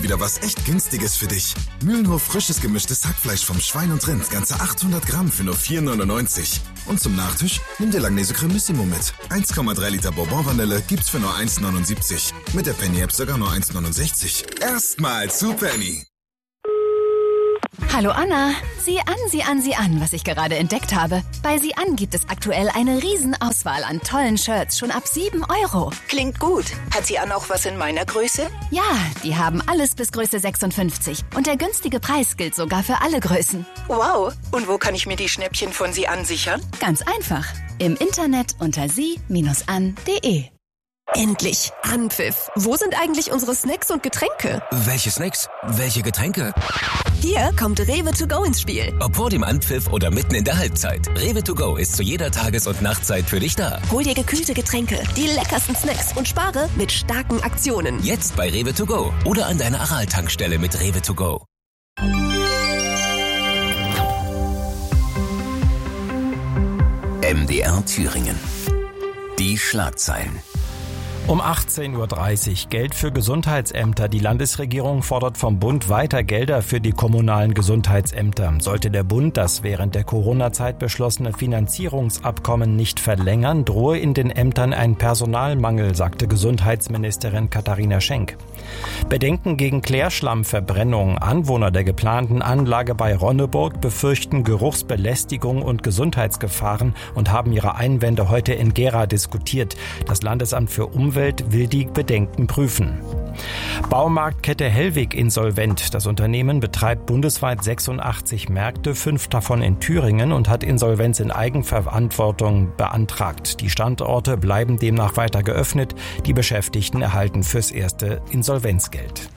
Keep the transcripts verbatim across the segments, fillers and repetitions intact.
wieder was echt Günstiges für dich. Mühlenhof frisches gemischtes Hackfleisch vom Schwein und Rind, ganze achthundert Gramm für nur vier neunundneunzig. Und zum Nachtisch nimm dir Langnese Cremissimo mit. eins Komma drei Liter Bourbon-Vanille gibt's für nur eins neunundsiebzig. Mit der Penny-App sogar nur eins neunundsechzig. Erstmal zu Penny. Hallo Anna, sieh an, sieh an, sieh an, was ich gerade entdeckt habe. Bei Sieh an gibt es aktuell eine Riesenauswahl an tollen Shirts, schon ab sieben Euro. Klingt gut. Hat Sie an auch was in meiner Größe? Ja, die haben alles bis Größe sechsundfünfzig. Und der günstige Preis gilt sogar für alle Größen. Wow. Und wo kann ich mir die Schnäppchen von Sie an sichern? Ganz einfach. Im Internet unter sie Bindestrich an Punkt de. Endlich! Anpfiff! Wo sind eigentlich unsere Snacks und Getränke? Welche Snacks? Welche Getränke? Hier kommt Rewe to go ins Spiel. Ob vor dem Anpfiff oder mitten in der Halbzeit. Rewe to go ist zu jeder Tages- und Nachtzeit für dich da. Hol dir gekühlte Getränke, die leckersten Snacks und spare mit starken Aktionen. Jetzt bei Rewe to go oder an deiner Aral-Tankstelle mit Rewe to go. M D R Thüringen. Die Schlagzeilen. Um achtzehn Uhr dreißig Geld für Gesundheitsämter. Die Landesregierung fordert vom Bund weiter Gelder für die kommunalen Gesundheitsämter. Sollte der Bund das während der Corona-Zeit beschlossene Finanzierungsabkommen nicht verlängern, drohe in den Ämtern ein Personalmangel, sagte Gesundheitsministerin Katharina Schenk. Bedenken gegen Klärschlammverbrennung. Anwohner der geplanten Anlage bei Ronneburg befürchten Geruchsbelästigung und Gesundheitsgefahren und haben ihre Einwände heute in Gera diskutiert. Das Landesamt für Umwelt will die Bedenken prüfen. Baumarktkette Hellweg insolvent. Das Unternehmen betreibt bundesweit sechsundachtzig Märkte, fünf davon in Thüringen, und hat Insolvenz in Eigenverantwortung beantragt. Die Standorte bleiben demnach weiter geöffnet. Die Beschäftigten erhalten fürs erste Insolvenzgeld.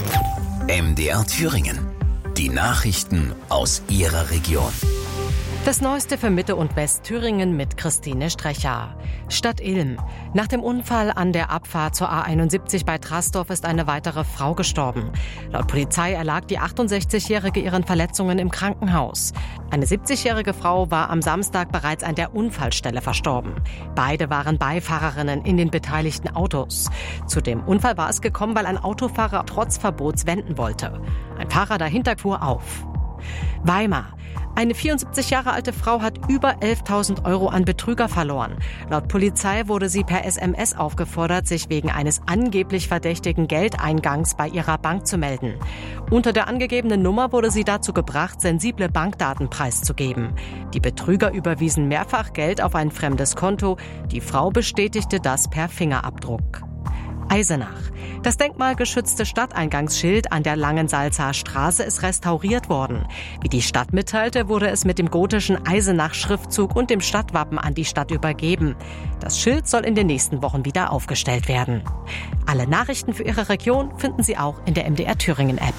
M D R Thüringen. Die Nachrichten aus Ihrer Region. Das Neueste für Mitte- und Westthüringen mit Christine Strecher. Stadt Ilm. Nach dem Unfall an der Abfahrt zur A einundsiebzig bei Trastorf ist eine weitere Frau gestorben. Laut Polizei erlag die achtundsechzigjährige ihren Verletzungen im Krankenhaus. Eine siebzigjährige Frau war am Samstag bereits an der Unfallstelle verstorben. Beide waren Beifahrerinnen in den beteiligten Autos. Zu dem Unfall war es gekommen, weil ein Autofahrer trotz Verbots wenden wollte. Ein Fahrer dahinter fuhr auf. Weimar. Eine vierundsiebzig Jahre alte Frau hat über elftausend Euro an Betrüger verloren. Laut Polizei wurde sie per S M S aufgefordert, sich wegen eines angeblich verdächtigen Geldeingangs bei ihrer Bank zu melden. Unter der angegebenen Nummer wurde sie dazu gebracht, sensible Bankdaten preiszugeben. Die Betrüger überwiesen mehrfach Geld auf ein fremdes Konto. Die Frau bestätigte das per Fingerabdruck. Eisenach. Das denkmalgeschützte Stadteingangsschild an der Langensalzer Straße ist restauriert worden. Wie die Stadt mitteilte, wurde es mit dem gotischen Eisenach-Schriftzug und dem Stadtwappen an die Stadt übergeben. Das Schild soll in den nächsten Wochen wieder aufgestellt werden. Alle Nachrichten für Ihre Region finden Sie auch in der M D R Thüringen-App.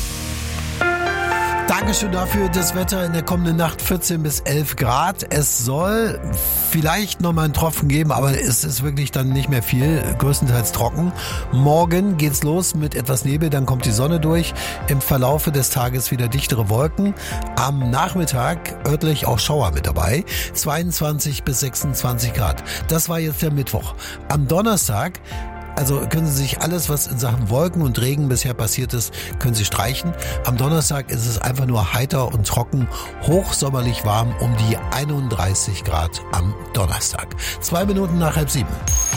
Dankeschön dafür. Das Wetter in der kommenden Nacht vierzehn bis elf Grad. Es soll vielleicht noch mal einen Tropfen geben, aber es ist wirklich dann nicht mehr viel. Größtenteils trocken. Morgen geht's los mit etwas Nebel, dann kommt die Sonne durch. Im Verlaufe des Tages wieder dichtere Wolken. Am Nachmittag örtlich auch Schauer mit dabei. zweiundzwanzig bis sechsundzwanzig Grad. Das war jetzt der Mittwoch. Am Donnerstag, also können Sie sich alles, was in Sachen Wolken und Regen bisher passiert ist, können Sie streichen. Am Donnerstag ist es einfach nur heiter und trocken, hochsommerlich warm um die einunddreißig Grad am Donnerstag. Zwei Minuten nach halb sieben.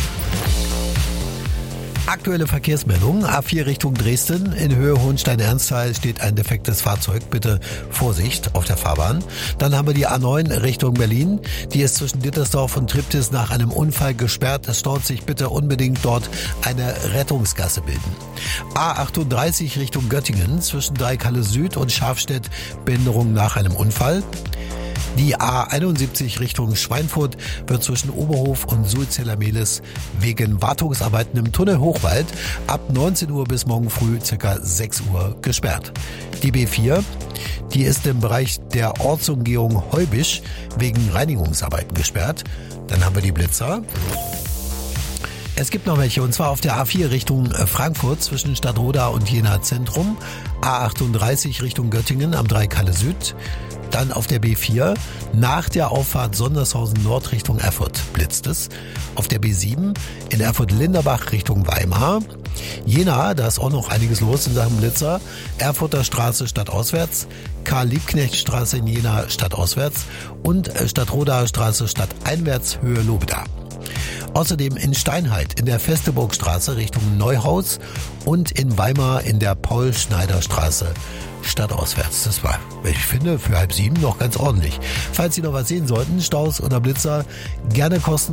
Aktuelle Verkehrsmeldung. A vier Richtung Dresden. In Höhe Hohenstein-Ernsthal steht ein defektes Fahrzeug. Bitte Vorsicht auf der Fahrbahn. Dann haben wir die A neun Richtung Berlin. Die ist zwischen Dittersdorf und Triptis nach einem Unfall gesperrt. Es staut sich, bitte unbedingt dort eine Rettungsgasse bilden. A achtunddreißig Richtung Göttingen. Zwischen Dreikalle Süd und Schafstedt Behinderung nach einem Unfall. Die A einundsiebzig Richtung Schweinfurt wird zwischen Oberhof und Sulzeller-Mehlis wegen Wartungsarbeiten im Tunnel Hochwald ab neunzehn Uhr bis morgen früh ca. sechs Uhr gesperrt. Die B vier, die ist im Bereich der Ortsumgehung Heubisch wegen Reinigungsarbeiten gesperrt. Dann haben wir die Blitzer. Es gibt noch welche, und zwar auf der A vier Richtung Frankfurt zwischen Stadtroda und Jena Zentrum, A achtunddreißig Richtung Göttingen am Dreikalle Süd, dann auf der B vier nach der Auffahrt Sondershausen Nord Richtung Erfurt blitzt es, auf der B sieben in Erfurt-Linderbach Richtung Weimar, Jena, da ist auch noch einiges los in Sachen Blitzer, Erfurter Straße stadtauswärts, Karl-Liebknecht-Straße in Jena stadtauswärts und Stadtrodaer Straße stadteinwärts Höhe Lobeda. Außerdem in Steinheit in der Festeburgstraße Richtung Neuhaus und in Weimar in der Paul-Schneider-Straße stadtauswärts. Das war, ich finde, für halb sieben noch ganz ordentlich. Falls Sie noch was sehen sollten, Staus oder Blitzer, gerne kosten